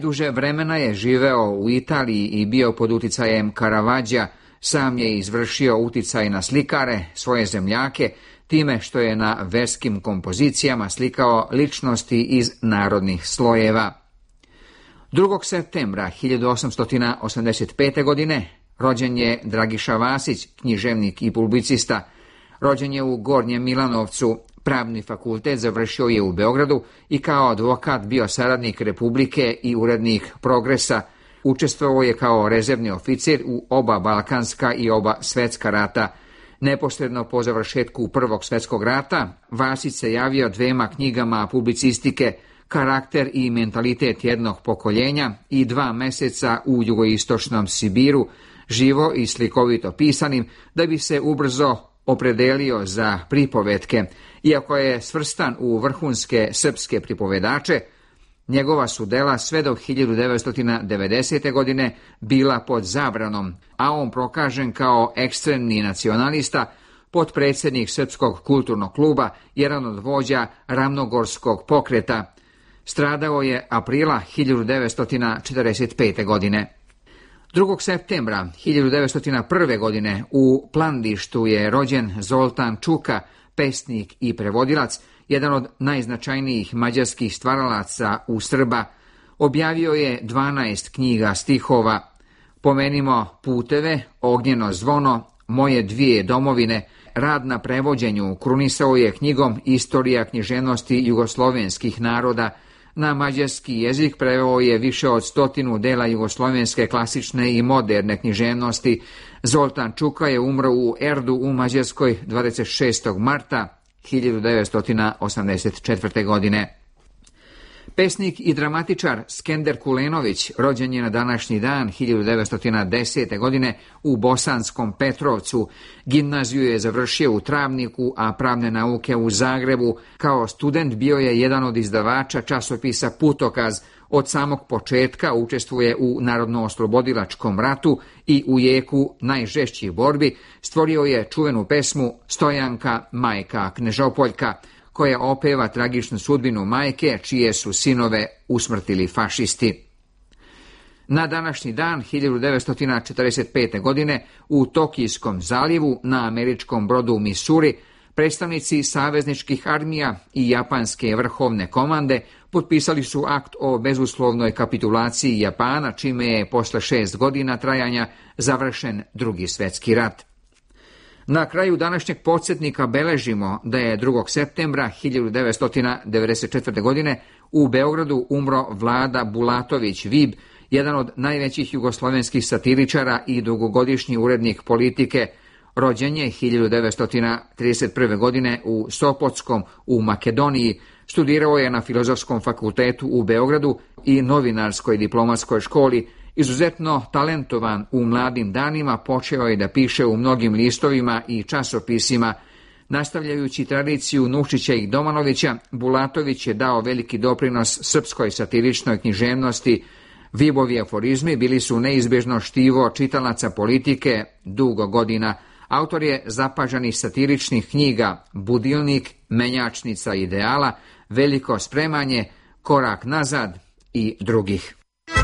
Duže vremena je živeo u Italiji i bio pod uticajem Caravaggea. Sam je izvršio uticaj na slikare, svoje zemljake, time što je na verskim kompozicijama slikao ličnosti iz narodnih slojeva. 2. septembra 1885. godine rođen je Dragiša Vasić, književnik i publicista. Rođen je u Gornjem Milanovcu. Pravni fakultet završio je u Beogradu i kao advokat bio saradnik Republike i urednik Progresa. Učestvovao je kao rezervni oficir u oba balkanska i oba svetska rata. Neposredno po završetku Prvog svetskog rata Vasić se javio 2 knjigama publicistike Karakter i mentalitet jednog pokoljenja i 2 meseca u jugoistočnom Sibiru, živo i slikovito pisanim, da bi se ubrzo opredelio za pripovetke. Iako je svrstan u vrhunske srpske pripovedače, njegova su dela sve do 1990. godine bila pod zabranom, a on prokažen kao ekstremni nacionalista, potpredsjednik Srpskog kulturnog kluba, jedan od vođa Ravnogorskog pokreta. Stradao je aprila 1945. godine. 2. septembra 1901. godine u Plandištu je rođen Zoltan Čuka, pesnik i prevodilac, jedan od najznačajnijih mađarskih stvaralaca u Srba. Objavio je 12 knjiga stihova. Pomenimo Puteve, Ognjeno zvono, Moje 2 domovine. Rad na prevođenju krunisao je knjigom Istorija književnosti jugoslovenskih naroda. Na mađarski jezik preveo je više od 100 dela jugoslovenske klasične i moderne književnosti. Zoltan Čuka je umro u Erdu u Mađarskoj 26. marta 1984. godine. Pesnik i dramatičar Skender Kulenović rođen je na današnji dan 1910. godine u Bosanskom Petrovcu. Gimnaziju je završio u Travniku, a pravne nauke u Zagrebu. Kao student bio je jedan od izdavača časopisa Putokaz. Od samog početka učestvuje u Narodnooslobodilačkom ratu i u jeku najžešćih borbi stvorio je čuvenu pesmu Stojanka, majka Knežopoljka, koja opeva tragičnu sudbinu majke čije su sinove usmrtili fašisti. Na današnji dan 1945. godine u Tokijskom zalivu na američkom brodu Missouri predstavnici savezničkih armija i japanske vrhovne komande potpisali su akt o bezuslovnoj kapitulaciji Japana, čime je posle 6 godina trajanja završen Drugi svjetski rat. Na kraju današnjeg podsjetnika beležimo da je 2. septembra 1994. godine u Beogradu umro Vlada Bulatović Vib, jedan od najvećih jugoslovenskih satiričara i dugogodišnji urednik Politike. Rođen je 1931. godine u Sopotskom u Makedoniji, studirao je na Filozofskom fakultetu u Beogradu i Novinarskoj diplomatskoj školi. Izuzetno talentovan u mladim danima, počeo je da piše u mnogim listovima i časopisima. Nastavljajući tradiciju Nušića i Domanovića, Bulatović je dao veliki doprinos srpskoj satiričnoj književnosti. Vibovi aforizmi bili su neizbježno štivo čitalaca Politike dugo godina. Autor je zapažanih satiričnih knjiga Budilnik, Menjačnica ideala, Veliko spremanje, Korak nazad i drugih.